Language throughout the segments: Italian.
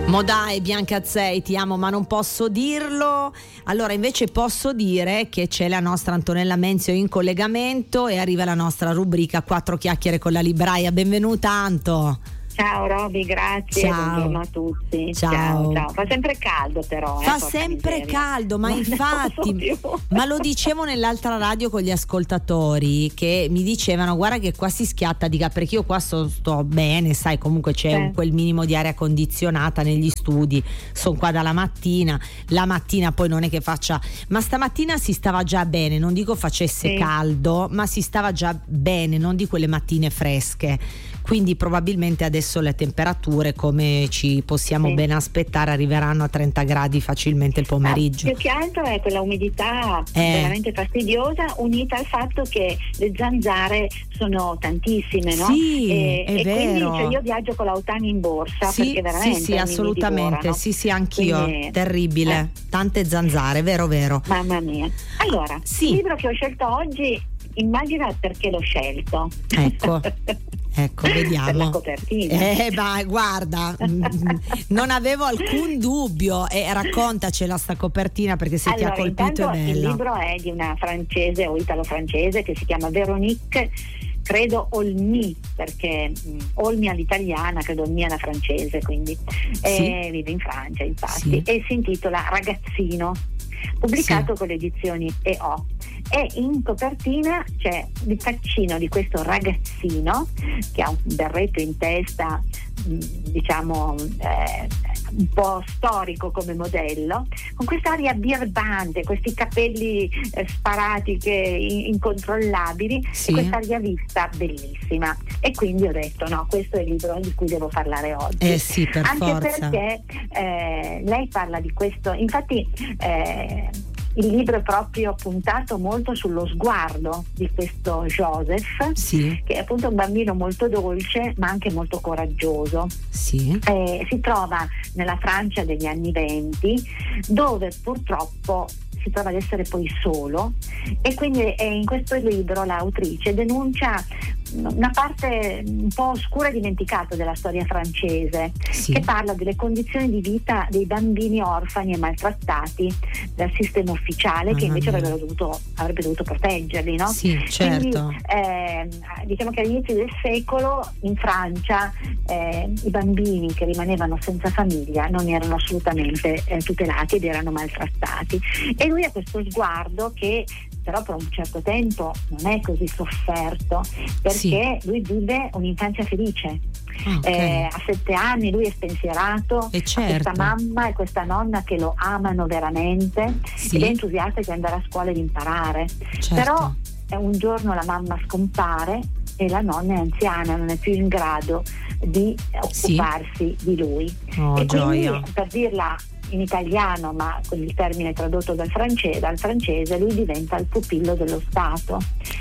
Modà e Bianca Azzei, ti amo ma non posso dirlo. Allora invece posso dire che c'è la nostra Antonella Menzio in collegamento e arriva la nostra rubrica 4 chiacchiere con la libraia. Benvenuta Anto. Ciao Roby, grazie. Ciao. Buongiorno a tutti. Ciao. Ciao. Fa sempre caldo però. Fa sempre caldo, ma infatti, ma lo dicevo nell'altra radio con gli ascoltatori che mi dicevano guarda che qua si schiatta di perché io qua sto bene, sai, comunque c'è quel minimo di aria condizionata negli studi, sono qua dalla mattina, la mattina poi non è che faccia, ma stamattina si stava già bene, non dico facesse caldo, ma si stava già bene, non di quelle mattine fresche. Quindi probabilmente adesso le temperature, come ci possiamo ben aspettare, arriveranno a 30 gradi facilmente il pomeriggio. Più che altro è quella umidità veramente fastidiosa, unita al fatto che le zanzare sono tantissime, no? Sì, è vero. Quindi io viaggio con l'Autani in borsa, perché veramente sì, assolutamente, sì, anch'io. Quindi, terribile, tante zanzare, vero. Mamma mia. Allora, il libro che ho scelto oggi, immagina perché l'ho scelto. Ecco, vediamo. Per la copertina. Guarda, non avevo alcun dubbio. Raccontacela sta copertina, perché se ti ha colpito è bella. Il libro è di una francese o italo-francese che si chiama Véronique, credo Olmy, perché Olmy all'italiana, credo Olmy alla francese, quindi vive in Francia infatti, e si intitola Ragazzino, pubblicato con le edizioni EO. E in copertina c'è il faccino di questo ragazzino che ha un berretto in testa, diciamo un po' storico come modello, con quest'aria birbante, questi capelli sparati incontrollabili, e quest'aria vista bellissima. E quindi ho detto no, questo è il libro di cui devo parlare oggi. Sì, per anche forza. Perché lei parla di questo, infatti il libro è proprio puntato molto sullo sguardo di questo Joseph, che è appunto un bambino molto dolce ma anche molto coraggioso. Si trova nella Francia degli anni '20, dove purtroppo si trova ad essere poi solo, e quindi in questo libro l'autrice denuncia una parte un po' oscura e dimenticata della storia francese, che parla delle condizioni di vita dei bambini orfani e maltrattati dal sistema ufficiale, che invece avrebbe dovuto proteggerli, no? Sì, certo. Quindi diciamo che all'inizio del secolo in Francia i bambini che rimanevano senza famiglia non erano assolutamente tutelati ed erano maltrattati, e lui ha questo sguardo che però per un certo tempo non è così sofferto, perché lui vive un'infanzia felice. A 7 anni lui è spensierato, ha questa mamma e questa nonna che lo amano veramente, ed è entusiasta di andare a scuola e di imparare. Però un giorno la mamma scompare e la nonna è anziana, non è più in grado di occuparsi di lui. E quindi, per dirla in italiano, ma con il termine tradotto dal francese, lui diventa il pupillo dello Stato.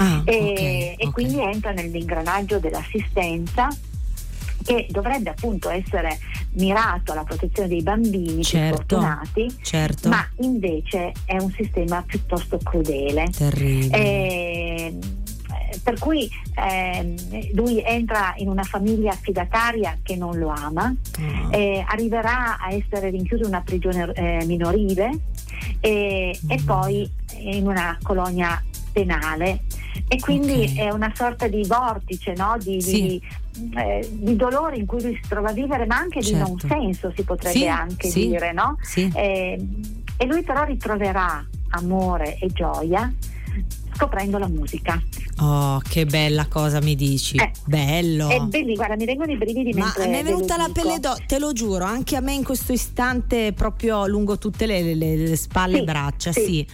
E quindi entra nell'ingranaggio dell'assistenza, che dovrebbe appunto essere mirato alla protezione dei bambini più fortunati, ma invece è un sistema piuttosto crudele. Terribile. Per cui lui entra in una famiglia affidataria che non lo ama, arriverà a essere rinchiuso in una prigione minorile e poi in una colonia penale, e quindi è una sorta di vortice, no? di dolore in cui lui si trova a vivere, ma anche di non senso, si potrebbe anche dire, no? E lui però ritroverà amore e gioia scoprendo la musica. Oh, che bella cosa mi dici. Bello. È belli, guarda, mi vengono i brividi mentre mi è venuta la pelle d'oca, te lo giuro, anche a me in questo istante, proprio lungo tutte le spalle e braccia. Sì.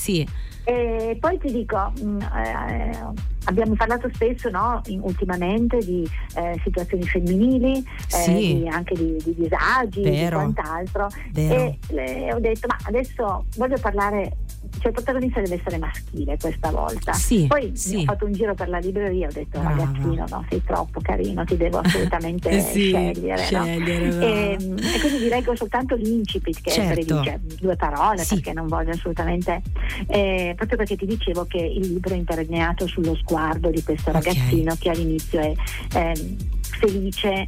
E poi ti dico, abbiamo parlato spesso, no, ultimamente di situazioni femminili, anche di disagi, di quant'altro. E ho detto, ma adesso voglio parlare, cioè il protagonista deve essere maschile questa volta. Poi ho fatto un giro per la libreria, ho detto ragazzino, no, sei troppo carino, ti devo assolutamente scegliere, no? E quindi vi leggo soltanto l'incipit, che dice 2 parole, perché non voglio assolutamente proprio perché ti dicevo che il libro è imperniato sullo sguardo di questo ragazzino che all'inizio è felice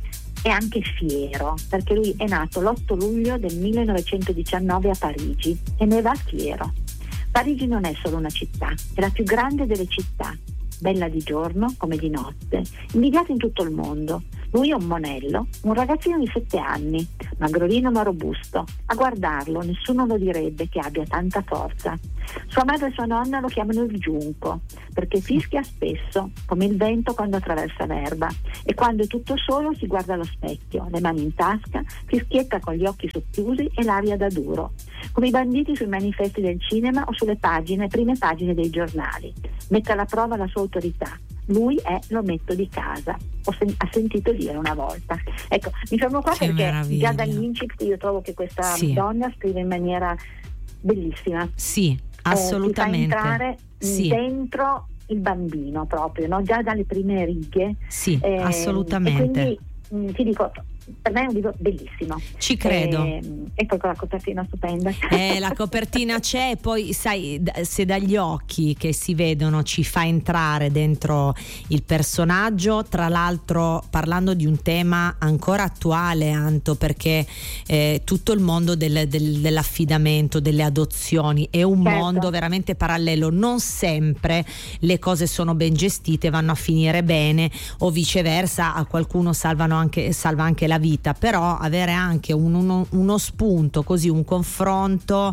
è anche fiero, perché lui è nato l'8 luglio del 1919 a Parigi e ne va fiero. Parigi non è solo una città, è la più grande delle città, bella di giorno come di notte, invidiata in tutto il mondo. Lui è un monello, un ragazzino di 7 anni, magrolino ma robusto. A guardarlo nessuno lo direbbe che abbia tanta forza. Sua madre e sua nonna lo chiamano il giunco, perché fischia spesso, come il vento quando attraversa l'erba, e quando è tutto solo si guarda allo specchio, le mani in tasca, fischietta con gli occhi socchiusi e l'aria da duro, come i banditi sui manifesti del cinema o sulle prime pagine dei giornali. Mette alla prova la sua autorità. Lui è l'ometto di casa, ha sentito dire una volta. Ecco, mi fermo qua che perché meraviglia. già dall'incipit io trovo che questa donna scrive in maniera bellissima. Sì, assolutamente. Ti fa entrare dentro il bambino proprio, no? Già dalle prime righe. Sì, assolutamente. E quindi ti dico, per me è un libro bellissimo. Ci credo. E poi con la copertina stupenda. La copertina c'è, e poi sai, se dagli occhi che si vedono ci fa entrare dentro il personaggio, tra l'altro parlando di un tema ancora attuale, Anto, perché tutto il mondo dell'affidamento, delle adozioni è un mondo veramente parallelo. Non sempre le cose sono ben gestite, vanno a finire bene, o viceversa, a qualcuno salva anche la vita, però avere anche uno spunto, così un confronto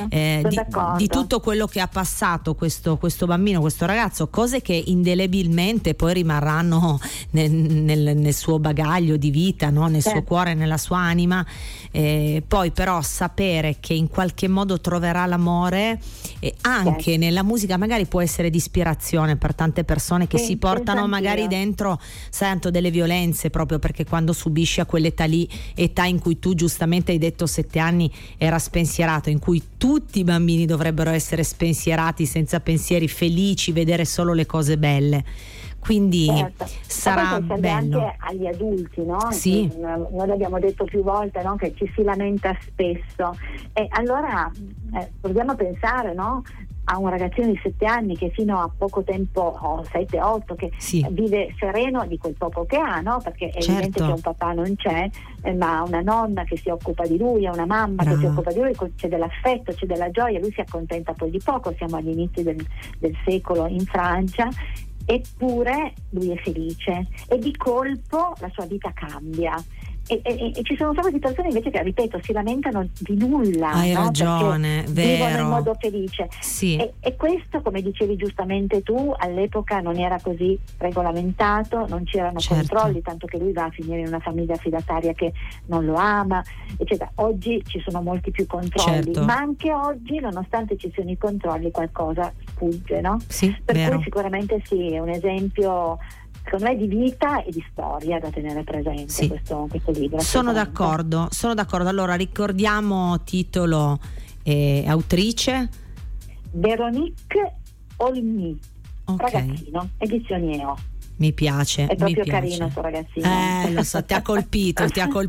di tutto quello che ha passato questo bambino, questo ragazzo, cose che indelebilmente poi rimarranno nel suo bagaglio di vita, no? Nel suo cuore, nella sua anima, poi però sapere che in qualche modo troverà l'amore, anche nella musica magari può essere di ispirazione per tante persone che si portano magari dentro, sai, Anto, delle violenze, proprio perché quando subisci a quell'età lì, età in cui tu giustamente hai detto 7 anni era spensierato, in cui tutti i bambini dovrebbero essere spensierati, senza pensieri, felici, vedere solo le cose belle. Quindi sarà bello anche agli adulti, no? Sì. Noi l'abbiamo detto più volte, no? Che ci si lamenta spesso, e allora proviamo a pensare, no? A un ragazzino di 7 anni che fino a poco tempo, 7-8, che vive sereno di quel poco che ha, no? Perché è evidente che un papà non c'è, ma una nonna che si occupa di lui, una mamma che si occupa di lui, c'è dell'affetto, c'è della gioia, lui si accontenta poi di poco. Siamo agli inizi del secolo in Francia, eppure lui è felice e di colpo la sua vita cambia. E ci sono un sacco di persone invece che, ripeto, si lamentano di nulla. Hai ragione, vero. Vivono in modo felice. E questo, come dicevi giustamente tu, all'epoca non era così regolamentato, non c'erano controlli, tanto che lui va a finire in una famiglia affidataria che non lo ama, eccetera. Oggi ci sono molti più controlli, ma anche oggi, nonostante ci siano i controlli, qualcosa sfugge, no? Cui sicuramente è un esempio, secondo me, di vita e di storia da tenere presente questo libro. Sono d'accordo. Allora ricordiamo titolo e autrice. Véronique Olmy, ragazzino, edizioni EO. Mi piace. È proprio carino questo ragazzino. Lo so, ti ha colpito,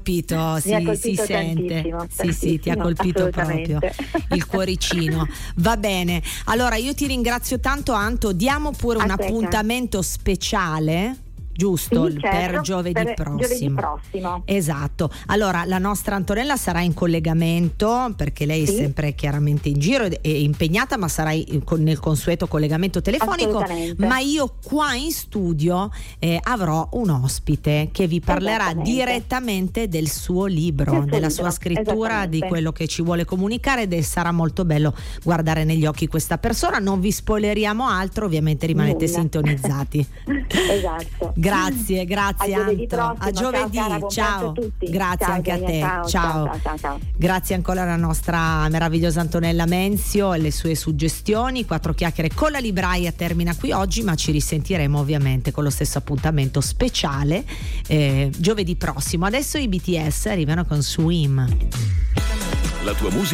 si sente. Sì, ti ha colpito proprio il cuoricino. Va bene. Allora io ti ringrazio tanto, Anto. Diamo pure un appuntamento speciale, giusto? Per giovedì prossimo. Esatto. Allora la nostra Antonella sarà in collegamento, perché lei è sempre chiaramente in giro e impegnata, ma sarà nel consueto collegamento telefonico. Ma io qua in studio avrò un ospite che vi parlerà direttamente del suo libro, della sua scrittura, di quello che ci vuole comunicare, ed sarà molto bello guardare negli occhi questa persona. Non vi spoileriamo altro, ovviamente rimanete sintonizzati. Esatto. Grazie Anto. A giovedì. Ciao. Grazie anche a te. Ciao. Grazie ancora alla nostra meravigliosa Antonella Menzio e le sue suggestioni. 4 chiacchiere con la libraia termina qui oggi, ma ci risentiremo ovviamente con lo stesso appuntamento speciale giovedì prossimo. Adesso i BTS arrivano con Swim. La tua musica